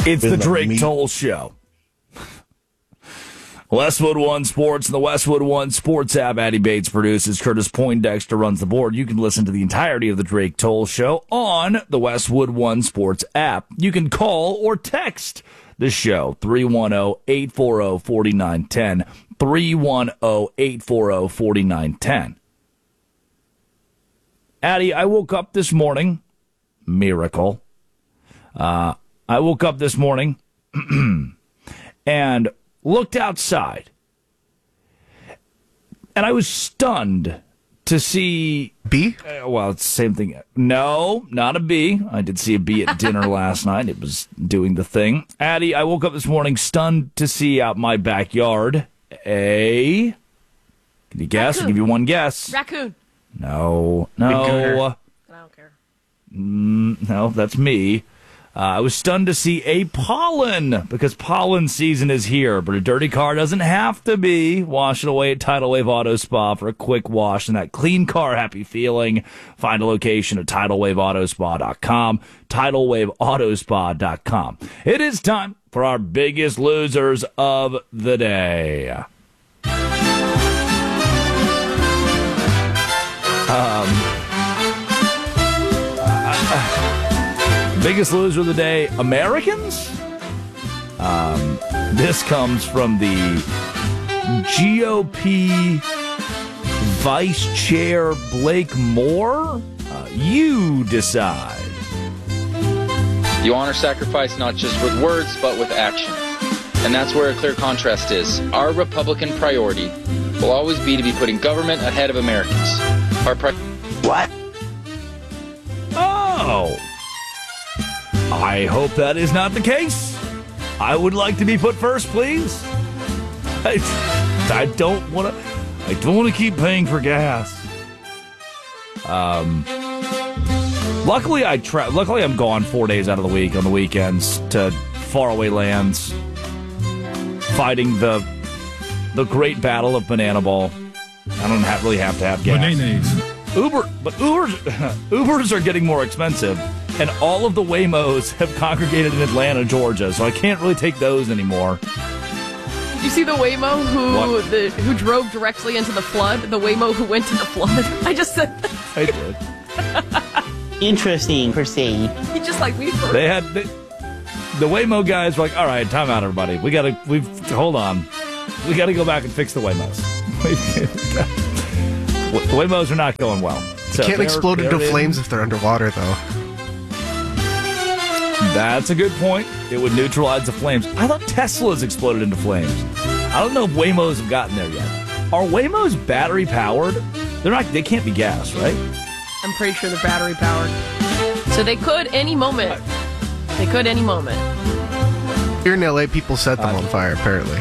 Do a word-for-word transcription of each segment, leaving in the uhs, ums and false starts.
It's the Drake Toll Show. Westwood One Sports and the Westwood One Sports app. Addie Bates produces. Curtis Poindexter runs the board. You can listen to the entirety of the Drake Toll Show on the Westwood One Sports app. You can call or text the show, three one zero, eight four zero, four nine one zero, three one zero, eight four zero, four nine one zero. Addie, I woke up this morning. Miracle. Uh, I woke up this morning and looked outside. And I was stunned to see... Bee? Uh, well, it's the same thing. No, not a bee. I did see a bee at dinner last night. It was doing the thing. Addie, I woke up this morning stunned to see out my backyard a... Can you guess? Raccoon. I'll give you one guess. Raccoon. No, no. I don't care. Mm, no, that's me. Uh, I was stunned to see a pollen, because pollen season is here, but a dirty car doesn't have to be. Wash it away at Tidal Wave Auto Spa for a quick wash and that clean car happy feeling. Find a location at tidal wave auto spa dot com, tidal wave auto spa dot com. It is time for our biggest losers of the day. Um... Biggest loser of the day, Americans? Um, this comes from the G O P Vice Chair Blake Moore. Uh, you decide. You honor sacrifice not just with words, but with action. And that's where a clear contrast is. Our Republican priority will always be to be putting government ahead of Americans. Our pri- What? Oh. I hope that is not the case. I would like to be put first, please. I, I don't want to. I don't want to keep paying for gas. Um. Luckily, I tra- Luckily, I'm gone four days out of the week on the weekends to faraway lands, fighting the the great battle of Banana Ball. I don't have, really have to have gas. Bananas. Uber, but Ubers, Ubers are getting more expensive, and all of the Waymos have congregated in Atlanta, Georgia, so I can't really take those anymore. Did you see the Waymo who the, who drove directly into the flood? The Waymo who went to the flood? I just said that. I did. Interesting, per se. He just like me first. They had they, the Waymo guys were like, "All right, time out, everybody. We gotta, we've hold on, we gotta go back and fix the Waymos." The Waymos are not going well. So Can't explode into flames if they're underwater, though. That's a good point. It would neutralize the flames. I thought Teslas exploded into flames. I don't know if Waymos have gotten there yet. Are Waymos battery powered? They're not. They can't be gas, right? I'm pretty sure they're battery powered. So they could any moment. They could any moment. Here in L A, people set them uh, on fire, apparently.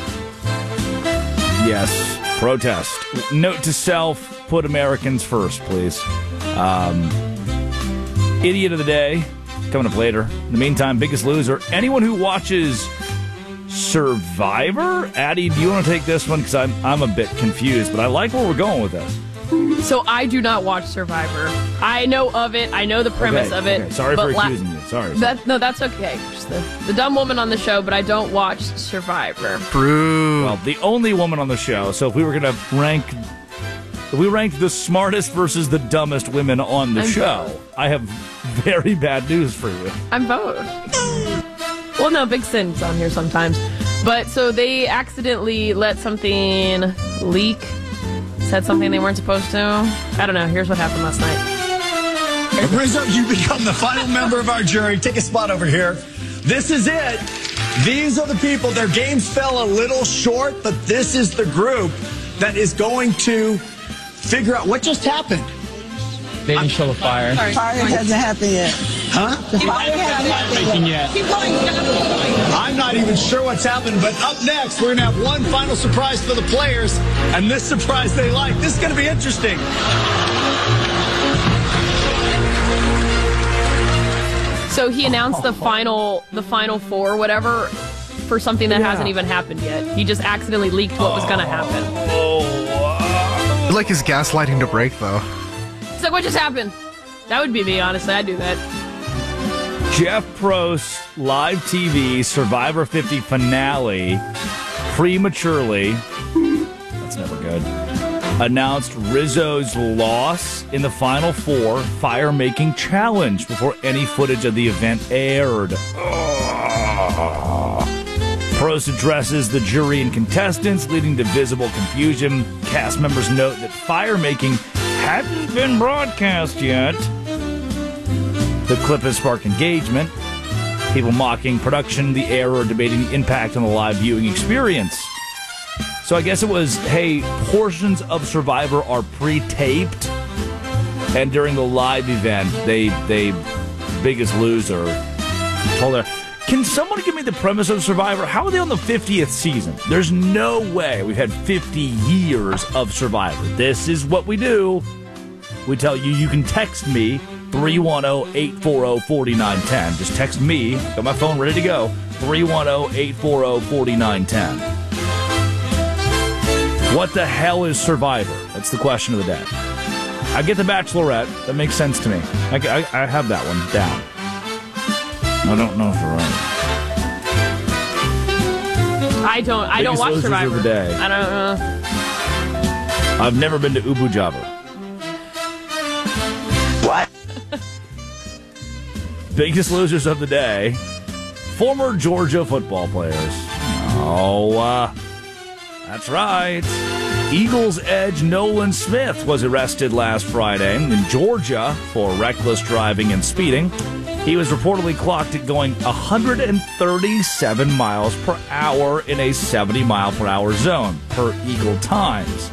Yes. Protest. Note to self, put Americans first, please. Um, idiot of the day, coming up later. In the meantime, biggest loser, anyone who watches Survivor? Addie, do you want to take this one? Because I'm, I'm a bit confused, but I like where we're going with this. So I do not watch Survivor. I know of it. I know the premise okay, of it. Okay. Sorry for la- accusing you. Sorry. That, no, that's okay. Just the, the dumb woman on the show, but I don't watch Survivor. True. Well, the only woman on the show. So if we were going to rank, if we ranked the smartest versus the dumbest women on the I'm show, both. I have very bad news for you. I'm both. Well, no, Big Sin's on here sometimes. But so they accidentally let something leak. Said something they weren't supposed to. I don't know. Here's what happened last night. Hey, Rizzo, you become the final member of our jury. Take a spot over here. This is it. These are the people. Their games fell a little short, but this is the group that is going to figure out what just happened. They didn't show the fire. The fire hasn't happened yet. Huh? The fire hasn't happened yet. Keep going. I'm not even sure what's happened, but up next, we're going to have one final surprise for the players, and this surprise they like. This is going to be interesting. So he announced the final, the final four, whatever, for something that Yeah. hasn't even happened yet. He just accidentally leaked what was going to happen. I like his gaslighting to break, though. It's like, what just happened? That would be me, honestly. I'd do that. Jeff Probst live T V Survivor fifty finale prematurely, that's never good, announced Rizzo's loss in the Final Four fire-making challenge before any footage of the event aired. Ugh. Probst addresses the jury and contestants, leading to visible confusion. Cast members note that fire-making hadn't been broadcast yet. The clip has sparked engagement. People mocking production, the error, debating the impact on the live viewing experience. So I guess it was, hey, portions of Survivor are pre-taped, and during the live event, they, they, Biggest Loser told her, can someone give me the premise of Survivor? How are they on the fiftieth season? There's no way we've had fifty years of Survivor. This is what we do. We tell you, you can text me, three one zero, eight four zero, four nine one zero. Just text me. Got my phone ready to go. three one zero, eight four zero, four nine one zero. What the hell is Survivor? That's the question of the day. I get The Bachelorette. That makes sense to me. I, I, I have that one down. I don't know if you're right. I don't. I don't Biggest watch losers Survivor. of the day. I don't know. I've never been to Ubu Jabber. What? Biggest losers of the day. Former Georgia football players. Oh, uh, that's right. Eagles edge Nolan Smith was arrested last Friday in Georgia for reckless driving and speeding. He was reportedly clocked at going one hundred thirty-seven miles per hour in a seventy mile per hour zone per Eagle Times.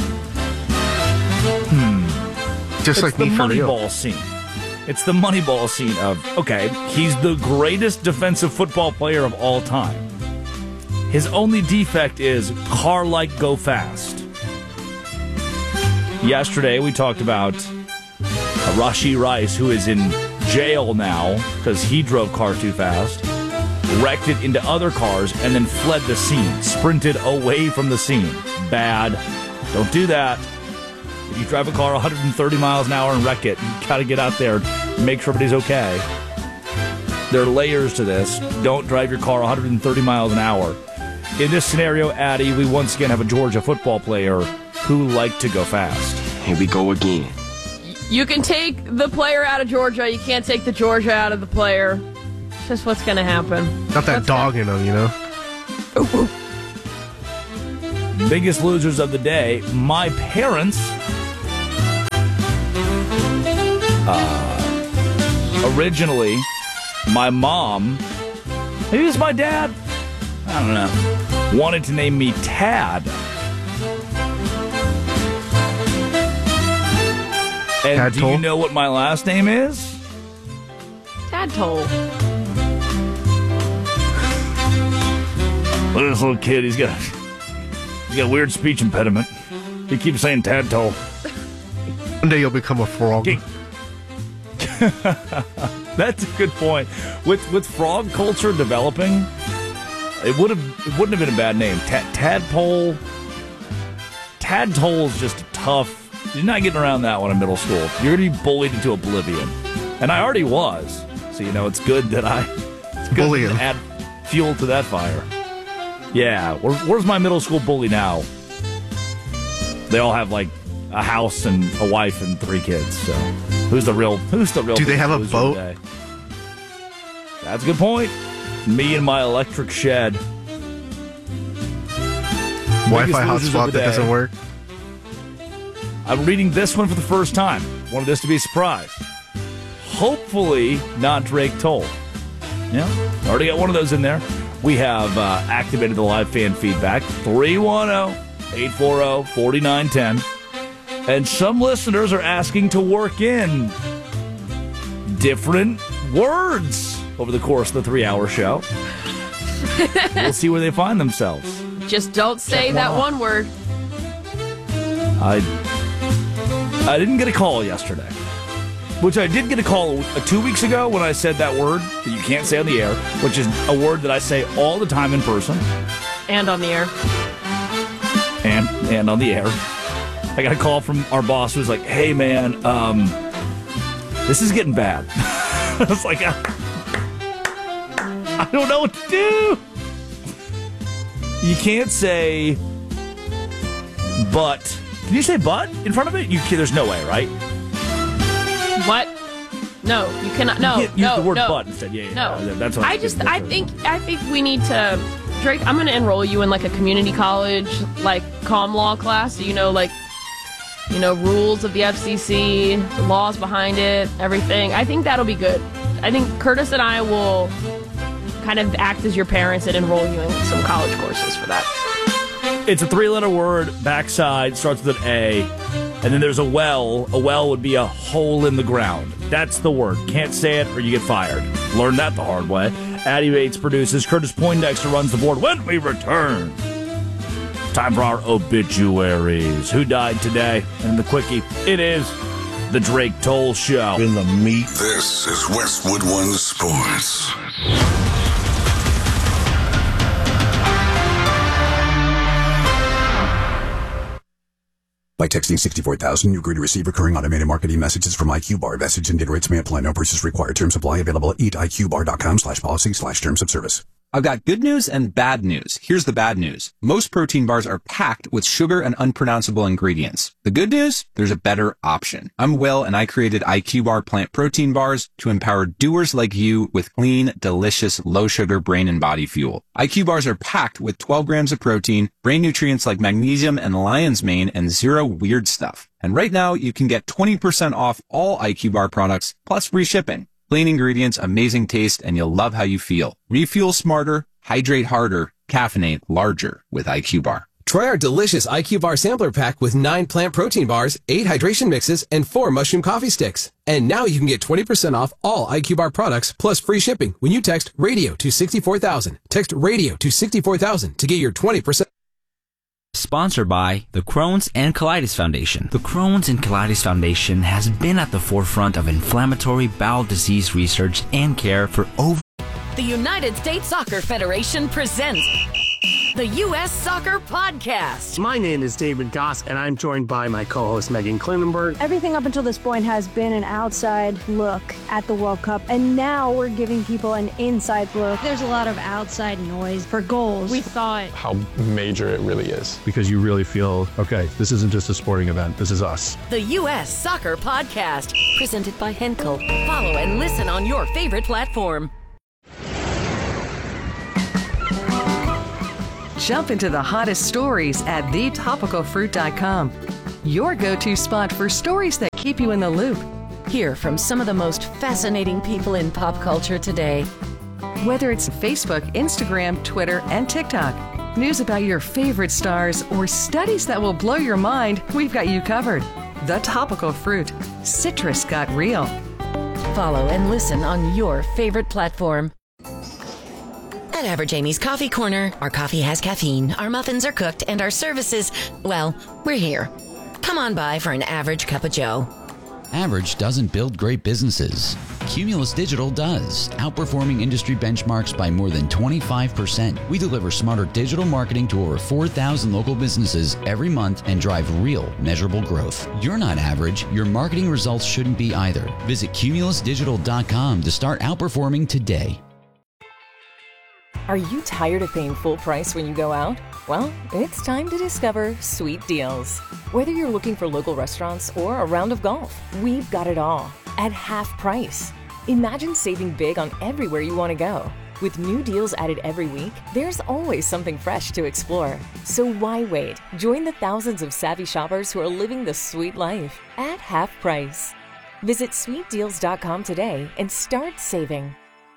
Hmm. Just It's like the me for real. Moneyball scene. It's the Moneyball scene of, okay, he's the greatest defensive football player of all time. His only defect is car like go fast. Yesterday, we talked about Rashee Rice, who is in jail now because he drove car too fast, wrecked it into other cars, and then fled the scene, sprinted away from the scene. Bad. Don't do that. If you drive a car one hundred thirty miles an hour and wreck it, you got to get out there and make sure everybody's okay. There are layers to this. Don't drive your car one hundred thirty miles an hour. In this scenario, Addie, we once again have a Georgia football player who liked to go fast. Here we go again. You can take the player out of Georgia. You can't take the Georgia out of the player. It's just what's going to happen. Got that What's dog in him, you know? Biggest losers of the day, my parents. Uh, originally, my mom, maybe it was my dad, I don't know, wanted to name me Tad. And do Tadpole? you know what my last name is? Tadpole. Look at this little kid. He's got he's got a weird speech impediment. He keeps saying Tadpole. One day you'll become a frog. Okay. That's a good point. With with frog culture developing, it would have it wouldn't have been a bad name. Ta- Tadpole. Tadpole is just a tough. You're not getting around that one in middle school. You're going to be bullied into oblivion, and I already was. So you know it's good that I it's good Bully to him. add fuel to that fire. Yeah, where, where's my middle school bully now? They all have like a house and a wife and three kids. So who's the real? Who's the real? Do they have a loser boat? today? That's a good point. Me and my electric shed. Wi-Fi Biggest losers of hotspot the that day. doesn't work. I'm reading this one for the first time. Wanted this to be a surprise. Hopefully not Drake Toll. Yeah, already got one of those in there. We have uh, activated the live fan feedback. three one zero, eight four zero, four nine one zero. And some listeners are asking to work in different words over the course of the three-hour show. We'll see where they find themselves. Just don't say Check that one one word. I I didn't get a call yesterday, which I did get a call uh, two weeks ago when I said that word that you can't say on the air, which is a word that I say all the time in person And on the air. and and on the air. I got a call from our boss who was like, "Hey man, um, this is getting bad." I was like, uh, I don't know what to do. You can't say but. Can you say but in front of it? You can, there's no way, right? What? No, you cannot. No, you can't use no, the word no. but instead. Yeah, yeah. No, yeah, that's what I just. I think. I think we need to. Drake, I'm going to enroll you in like a community college, like comm law class. So you know, like, you know, rules of the F C C, the laws behind it, everything. I think that'll be good. I think Curtis and I will kind of act as your parents and enroll you in some college courses for that. It's a three-letter word, backside, starts with an A, and then there's a well. A well would be a hole in the ground. That's the word. Can't say it or you get fired. Learn that the hard way. Addy Bates produces. Curtis Poindexter runs the board. When we return, time for our obituaries. Who died today? And the quickie, it is the Drake Toll Show. In the meat. This is Westwood One Sports. By texting sixty-four thousand, you agree to receive recurring automated marketing messages from I Q Bar. Message and data rates may apply. No purchase required. Terms apply. Available at eat I Q bar dot com slash policy slash terms of service. I've got good news and bad news. Here's the bad news. Most protein bars are packed with sugar and unpronounceable ingredients. The good news? There's a better option. I'm Will, and I created I Q Bar plant protein bars to empower doers like you with clean, delicious, low-sugar brain and body fuel. I Q Bars are packed with twelve grams of protein, brain nutrients like magnesium and lion's mane, and zero weird stuff. And right now, you can get twenty percent off all I Q Bar products, plus free shipping. Clean ingredients, amazing taste, and you'll love how you feel. Refuel smarter, hydrate harder, caffeinate larger with I Q Bar. Try our delicious I Q Bar sampler pack with nine plant protein bars, eight hydration mixes, and four mushroom coffee sticks. And now you can get twenty percent off all I Q Bar products plus free shipping when you text radio to sixty-four thousand. Text radio to sixty-four thousand to get your twenty percent. Sponsored by the Crohn's and Colitis Foundation. The Crohn's and Colitis Foundation has been at the forefront of inflammatory bowel disease research and care for over... The United States Soccer Federation presents the U S Soccer Podcast. My name is David Goss, and I'm joined by my co-host Megan Klinenberg. Everything up until this point has been an outside look at the World Cup, and now we're giving people an inside look. There's a lot of outside noise for goals. We saw it. How major it really is. Because you really feel, okay, this isn't just a sporting event, this is us. The U S Soccer Podcast, presented by Henkel. Follow and listen on your favorite platform. Jump into the hottest stories at the topical fruit dot com. Your go-to spot for stories that keep you in the loop. Hear from some of the most fascinating people in pop culture today. Whether it's Facebook, Instagram, Twitter, and TikTok, news about your favorite stars, or studies that will blow your mind, we've got you covered. The Topical Fruit. Citrus got real. Follow and listen on your favorite platform. At Average Amy's Coffee Corner, our coffee has caffeine, our muffins are cooked, and our services, well, we're here. Come on by for an average cup of joe. Average doesn't build great businesses. Cumulus Digital does, outperforming industry benchmarks by more than twenty-five percent. We deliver smarter digital marketing to over four thousand local businesses every month and drive real, measurable growth. You're not average. Your marketing results shouldn't be either. Visit cumulus digital dot com to start outperforming today. Are you tired of paying full price when you go out? Well, it's time to discover Sweet Deals. Whether you're looking for local restaurants or a round of golf, we've got it all at half price. Imagine saving big on everywhere you want to go. With new deals added every week, there's always something fresh to explore. So why wait? Join the thousands of savvy shoppers who are living the sweet life at half price. Visit sweet deals dot com today and start saving.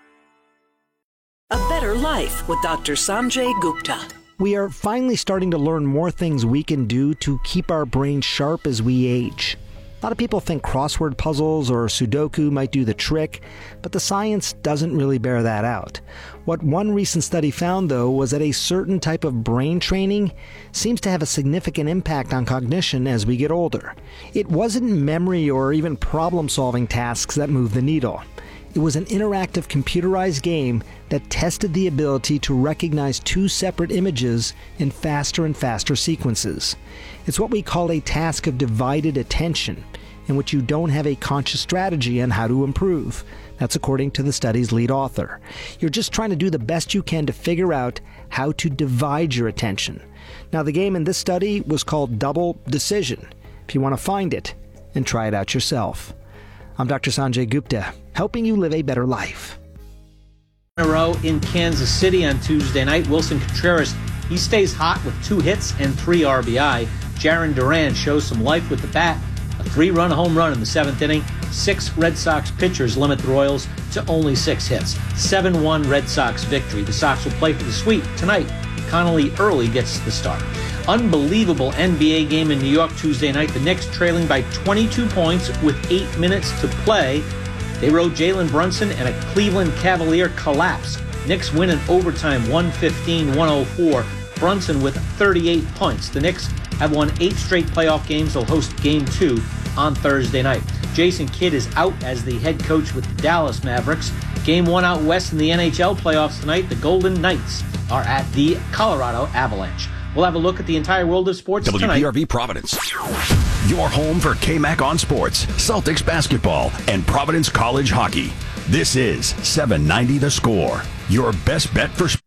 A Better Life with Doctor Sanjay Gupta. We are finally starting to learn more things we can do to keep our brains sharp as we age. A lot of people think crossword puzzles or Sudoku might do the trick, but the science doesn't really bear that out. What one recent study found, though, was that a certain type of brain training seems to have a significant impact on cognition as we get older. It wasn't memory or even problem-solving tasks that moved the needle. It was an interactive computerized game that tested the ability to recognize two separate images in faster and faster sequences. It's what we call a task of divided attention, in which you don't have a conscious strategy on how to improve. That's according to the study's lead author. You're just trying to do the best you can to figure out how to divide your attention. Now, the game in this study was called Double Decision. If you want to find it and try it out yourself. I'm Doctor Sanjay Gupta, helping you live a better life. In a row in Kansas City on Tuesday night, Wilson Contreras, he stays hot with two hits and three R B I. Jarren Duran shows some life with the bat. A three-run home run in the seventh inning. Six Red Sox pitchers limit the Royals to only six hits. seven one Red Sox victory. The Sox will play for the sweep tonight. Connolly Early gets the start. Unbelievable N B A game in New York Tuesday night. The Knicks trailing by twenty-two points with eight minutes to play. They rode Jalen Brunson and a Cleveland Cavalier collapse. Knicks win in overtime one fifteen one oh four. Brunson with thirty-eight points. The Knicks have won eight straight playoff games. They'll host game two on Thursday night. Jason Kidd is out as the head coach with the Dallas Mavericks. Game one out west in the N H L playoffs tonight. The Golden Knights are at the Colorado Avalanche. We'll have a look at the entire world of sports W P R V tonight. Providence. Your home for K-Mac on sports, Celtics basketball, and Providence College hockey. This is seven ninety The Score, your best bet for sports.